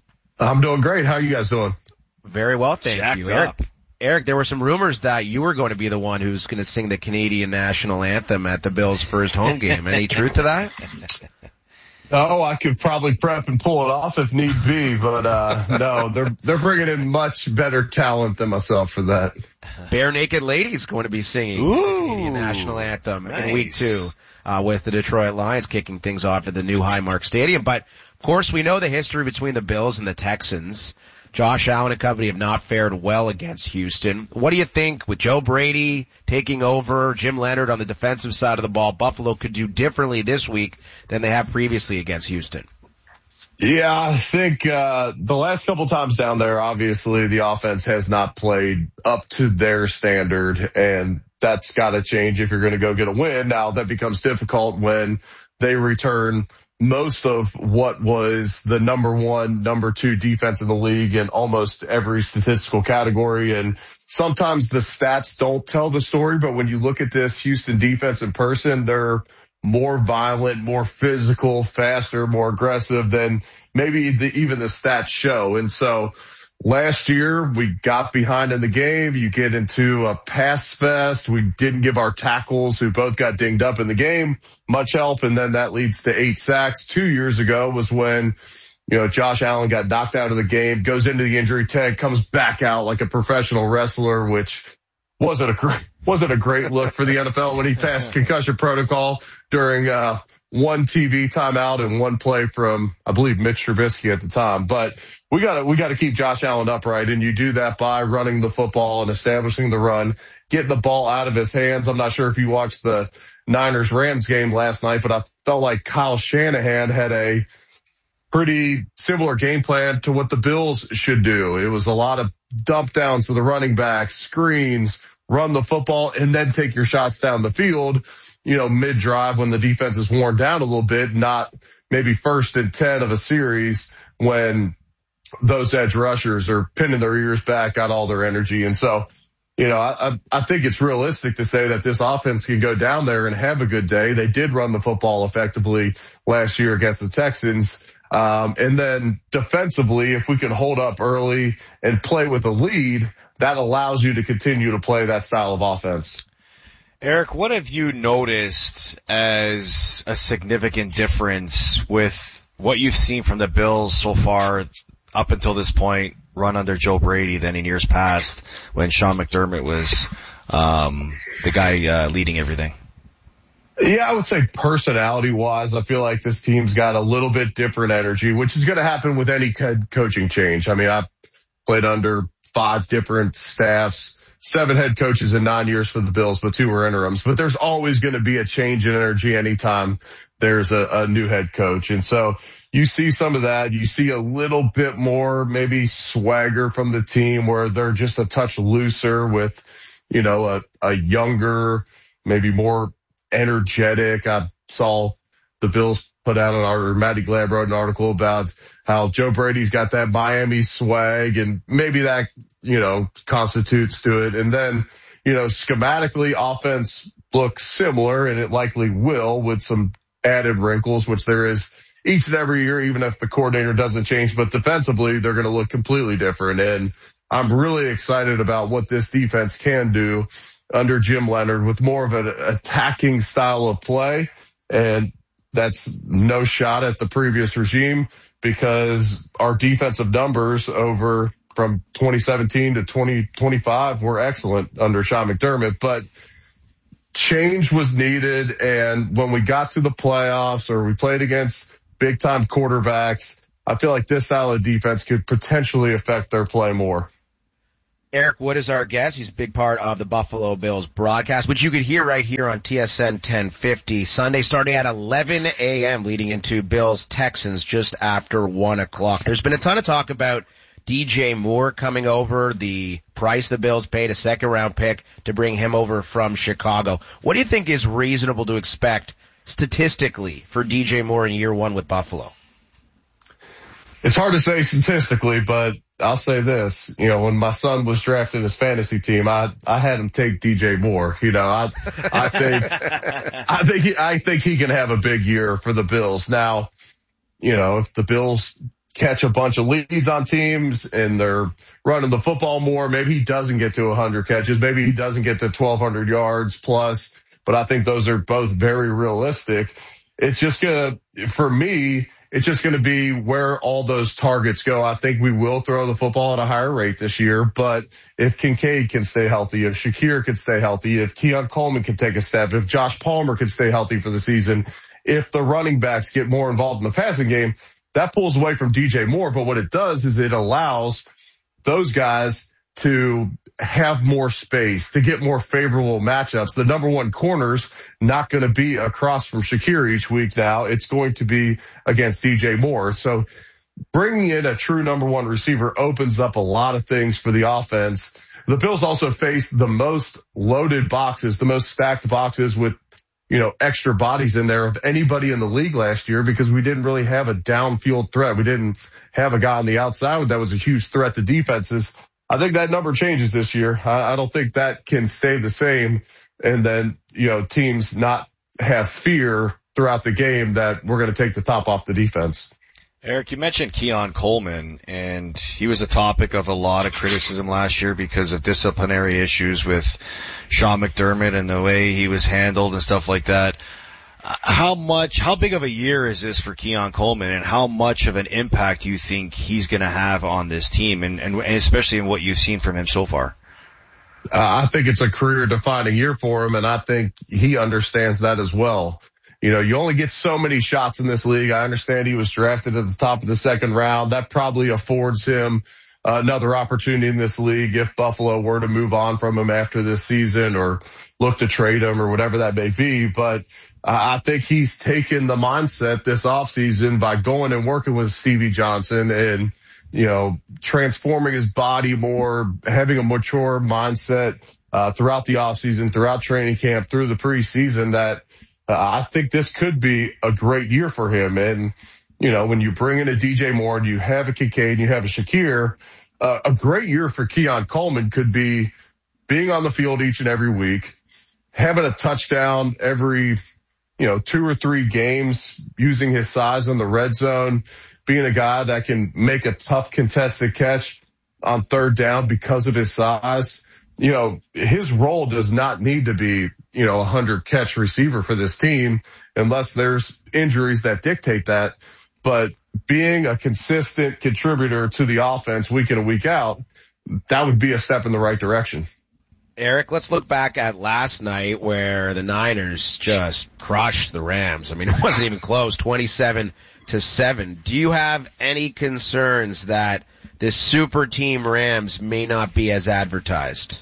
I'm doing great. How are you guys doing? Very well, thank you. Eric, there were some rumors that you were going to be the one who's going to sing the Canadian national anthem at the Bills' first home game. Any truth to that? Oh, I could probably prep and pull it off if need be, but no, they're bringing in much better talent than myself for that. Bare Naked Ladies going to be singing the Canadian national anthem in week 2 with the Detroit Lions kicking things off at the new Highmark Stadium. But of course, we know the history between the Bills and the Texans. Josh Allen and company have not fared well against Houston. What do you think with Joe Brady taking over, Jim Leonard on the defensive side of the ball, Buffalo could do differently this week than they have previously against Houston? Yeah, I think the last couple times down there, obviously the offense has not played up to their standard, and that's got to change if you're going to go get a win. Now, that becomes difficult when they return most of what was the number 1, number 2 defense in the league in almost every statistical category. And sometimes the stats don't tell the story, but when you look at this Houston defense in person, they're more violent, more physical, faster, more aggressive than maybe even the stats show. And so last year we got behind in the game. You get into a pass fest. We didn't give our tackles, who both got dinged up in the game, much help. And then that leads to 8 sacks. 2 years ago was when, Josh Allen got knocked out of the game, goes into the injury tag, comes back out like a professional wrestler, which wasn't a great look for the NFL when he passed concussion protocol during, one TV timeout and one play from, I believe, Mitch Trubisky at the time. But we gotta keep Josh Allen upright, and you do that by running the football and establishing the run, getting the ball out of his hands. I'm not sure if you watched the Niners-Rams game last night, but I felt like Kyle Shanahan had a pretty similar game plan to what the Bills should do. It was a lot of dump downs to the running backs, screens, run the football, and then take your shots down the field, mid-drive when the defense is worn down a little bit, not maybe 1st and 10 of a series when those edge rushers are pinning their ears back, got all their energy. And so, I think it's realistic to say that this offense can go down there and have a good day. They did run the football effectively last year against the Texans. And then defensively, if we can hold up early and play with a lead, that allows you to continue to play that style of offense. Eric, what have you noticed as a significant difference with what you've seen from the Bills so far up until this point, run under Joe Brady, than in years past when Sean McDermott was the guy leading everything? Yeah, I would say personality-wise, I feel like this team's got a little bit different energy, which is going to happen with any coaching change. I mean, I've played under 5 different staffs, 7 head coaches in 9 years for the Bills, but 2 were interims. But there's always going to be a change in energy anytime there's a new head coach. And so you see some of that. You see a little bit more maybe swagger from the team where they're just a touch looser with, a younger, maybe more energetic. I saw the Bills put out Matty Glab wrote an article about how Joe Brady's got that Miami swag, and maybe that, constitutes to it. And then, schematically, offense looks similar, and it likely will, with some added wrinkles, which there is each and every year, even if the coordinator doesn't change. But defensively, they're going to look completely different. And I'm really excited about what this defense can do under Jim Leonard with more of an attacking style of play. And that's no shot at the previous regime, because our defensive numbers from 2017 to 2025 were excellent under Sean McDermott. But change was needed, and when we got to the playoffs or we played against big-time quarterbacks, I feel like this style of defense could potentially affect their play more. Eric Wood is our guest. He's a big part of the Buffalo Bills broadcast, which you could hear right here on TSN 1050. Sunday starting at 11 a.m. leading into Bills-Texans just after 1 o'clock. There's been a ton of talk about DJ Moore coming over, the price the Bills paid, a second-round pick to bring him over from Chicago. What do you think is reasonable to expect statistically for DJ Moore in year one with Buffalo? It's hard to say statistically, but I'll say this. When my son was drafting his fantasy team, I had him take DJ Moore. I think he can have a big year for the Bills. Now, if the Bills catch a bunch of leads on teams and they're running the football more, maybe he doesn't get to 100 catches. Maybe he doesn't get to 1,200 yards plus, but I think those are both very realistic. It's just for me, it's just going to be where all those targets go. I think we will throw the football at a higher rate this year, but if Kincaid can stay healthy, if Shakir can stay healthy, if Keon Coleman can take a step, if Josh Palmer can stay healthy for the season, if the running backs get more involved in the passing game, that pulls away from DJ Moore. But what it does is it allows those guys to have more space, to get more favorable matchups. The number one corner's not going to be across from Shakir each week now. It's going to be against DJ Moore. So bringing in a true number one receiver opens up a lot of things for the offense. The Bills also face the most loaded boxes, the most stacked boxes with, extra bodies in there of anybody in the league last year, because we didn't really have a downfield threat. We didn't have a guy on the outside that was a huge threat to defenses. I think that number changes this year. I don't think that can stay the same. And then, teams not have fear throughout the game that we're going to take the top off the defense. Eric, you mentioned Keon Coleman, and he was a topic of a lot of criticism last year because of disciplinary issues with Sean McDermott and the way he was handled and stuff like that. How big of a year is this for Keon Coleman, and how much of an impact do you think he's going to have on this team, and especially in what you've seen from him so far? I think it's a career-defining year for him, and I think he understands that as well. You only get so many shots in this league. I understand he was drafted at the top of the second round. That probably affords him another opportunity in this league if Buffalo were to move on from him after this season or look to trade him or whatever that may be. But I think he's taken the mindset this offseason by going and working with Stevie Johnson and, transforming his body more, having a mature mindset throughout the offseason, throughout training camp, through the preseason, that I think this could be a great year for him. And, when you bring in a DJ Moore and you have a Kincaid and you have a Shakir, a great year for Keon Coleman could be being on the field each and every week, having a touchdown every, 2 or 3 games, using his size in the red zone, being a guy that can make a tough contested catch on third down because of his size. His role does not need to be, 100 catch receiver for this team unless there's injuries that dictate that. But being a consistent contributor to the offense week in and week out, that would be a step in the right direction. Eric, let's look back at last night where the Niners just crushed the Rams. I mean, it wasn't even close, 27-7. Do you have any concerns that this super team Rams may not be as advertised?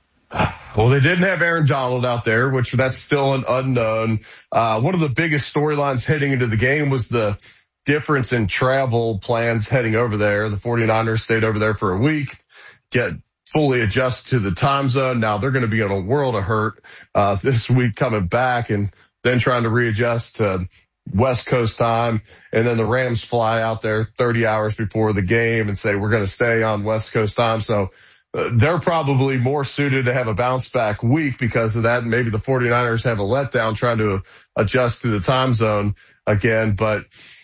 Well, they didn't have Aaron Donald out there, which that's still an unknown. One of the biggest storylines heading into the game was the difference in travel plans heading over there. The 49ers stayed over there for a week, get fully adjusted to the time zone. Now they're going to be in a world of hurt this week coming back and then trying to readjust to West Coast time. And then the Rams fly out there 30 hours before the game and say, we're going to stay on West Coast time. So they're probably more suited to have a bounce back week because of that. And maybe the 49ers have a letdown trying to adjust to the time zone again. But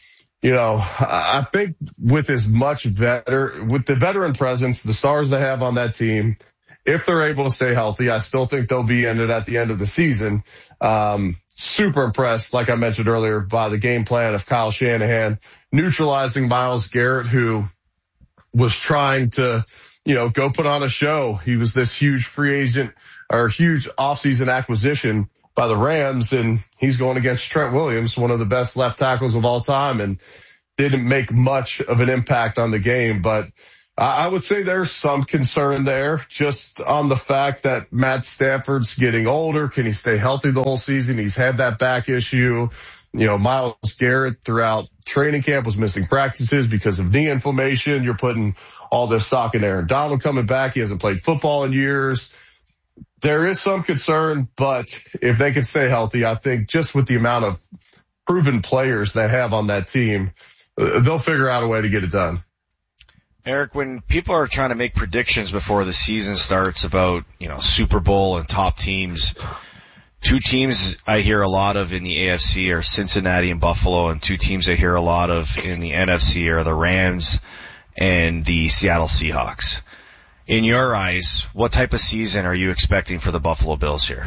I think with the veteran presence, the stars they have on that team, if they're able to stay healthy, I still think they'll be in it at the end of the season. Super impressed, like I mentioned earlier, by the game plan of Kyle Shanahan, neutralizing Myles Garrett, who was trying to, go put on a show. He was this huge free agent or huge offseason acquisition by the Rams, and he's going against Trent Williams, one of the best left tackles of all time, and didn't make much of an impact on the game. But I would say there's some concern there just on the fact that Matt Stafford's getting older. Can he stay healthy the whole season? He's had that back issue. Myles Garrett throughout training camp was missing practices because of knee inflammation. You're putting all this stock in Aaron Donald coming back. He hasn't played football in years. There is some concern, but if they can stay healthy, I think just with the amount of proven players they have on that team, they'll figure out a way to get it done. Eric, when people are trying to make predictions before the season starts about, Super Bowl and top teams, two teams I hear a lot of in the AFC are Cincinnati and Buffalo, and two teams I hear a lot of in the NFC are the Rams and the Seattle Seahawks. In your eyes, what type of season are you expecting for the Buffalo Bills here?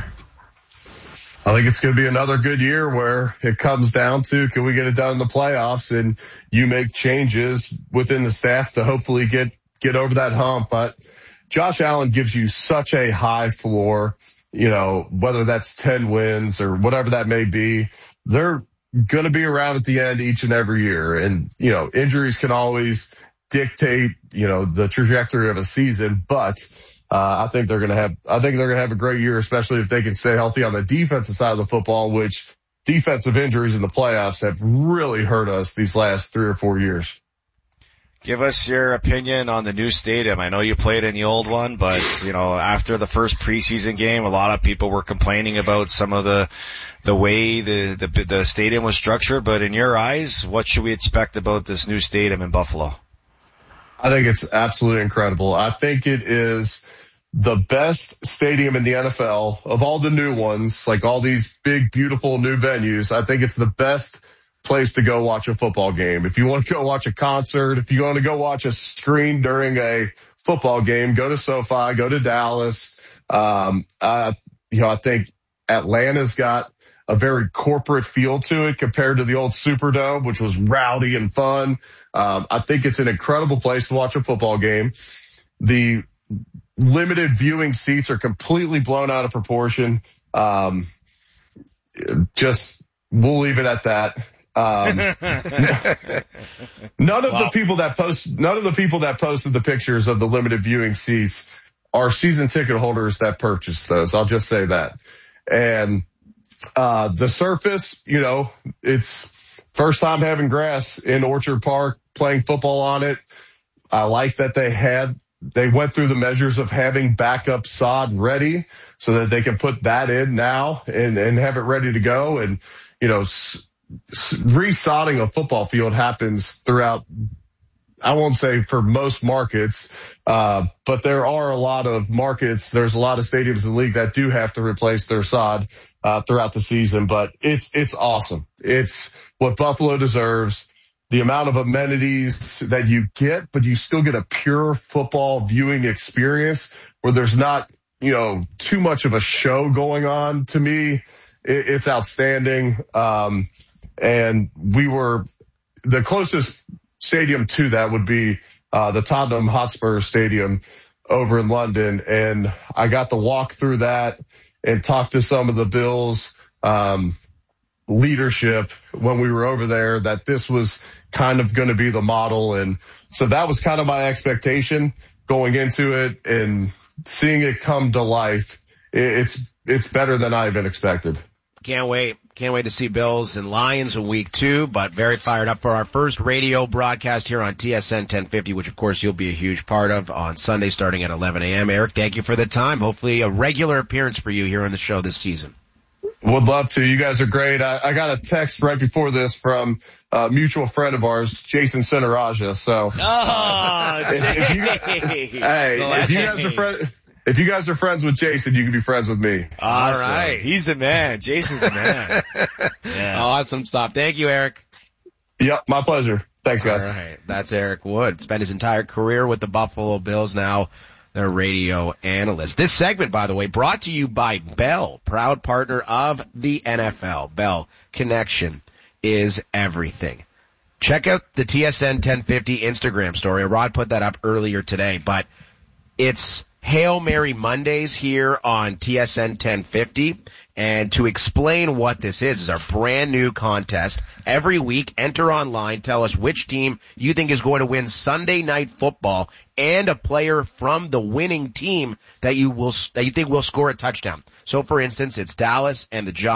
I think it's going to be another good year where it comes down to, can we get it done in the playoffs, and you make changes within the staff to hopefully get over that hump. But Josh Allen gives you such a high floor, whether that's 10 wins or whatever that may be, they're going to be around at the end each and every year. And, injuries can always dictate, the trajectory of a season, but I think they're going to have a great year, especially if they can stay healthy on the defensive side of the football, which defensive injuries in the playoffs have really hurt us these last 3 or 4 years. Give us your opinion on the new stadium. I know you played in the old one, but, after the first preseason game, a lot of people were complaining about some of the way the stadium was structured. But in your eyes, what should we expect about this new stadium in Buffalo? I think it's absolutely incredible. I think it is the best stadium in the NFL of all the new ones, like all these big, beautiful new venues. I think it's the best place to go watch a football game. If you want to go watch a concert, if you want to go watch a screen during a football game, go to SoFi, go to Dallas. I think Atlanta's got a very corporate feel to it compared to the old Superdome, which was rowdy and fun. I think it's an incredible place to watch a football game. The limited viewing seats are completely blown out of proportion. We'll leave it at that. None of the people that posted the pictures of the limited viewing seats are season ticket holders that purchased those. I'll just say that. And the surface, it's first time having grass in Orchard Park, playing football on it. I like that they went through the measures of having backup sod ready so that they can put that in now and have it ready to go. And, resodding a football field happens throughout, I won't say for most markets, but there are a lot of markets. There's a lot of stadiums in the league that do have to replace their sod throughout the season, but it's awesome. It's what Buffalo deserves. The amount of amenities that you get, but you still get a pure football viewing experience where there's not, too much of a show going on. To me, it's outstanding. And the closest stadium to that would be the Tottenham Hotspur Stadium over in London. And I got to walk through that and talk to some of the Bills leadership when we were over there, that this was kind of going to be the model. And so that was kind of my expectation going into it, and seeing it come to life. It's better than I even expected. Can't wait to see Bills and Lions in week 2, but very fired up for our first radio broadcast here on TSN 1050, which of course you'll be a huge part of on Sunday starting at 11 a.m. Eric, thank you for the time. Hopefully a regular appearance for you here on the show this season. Would love to. You guys are great. I got a text right before this from a mutual friend of ours, Jason Sinaraja. So, if you guys are friends with Jason, you can be friends with me. Awesome. All right. He's the man. Jason's the man. Yeah. Awesome stuff. Thank you, Eric. Yep, my pleasure. Thanks, guys. All right. That's Eric Wood. Spent his entire career with the Buffalo Bills. Now they're radio analyst. This segment, by the way, brought to you by Bell, proud partner of the NFL. Bell, connection is everything. Check out the TSN 1050 Instagram story. Rod put that up earlier today, but it's Hail Mary Mondays here on TSN 1050. And to explain what this is our brand new contest. Every week, enter online, tell us which team you think is going to win Sunday Night Football and a player from the winning team that you think will score a touchdown. So for instance, it's Dallas and the Giants.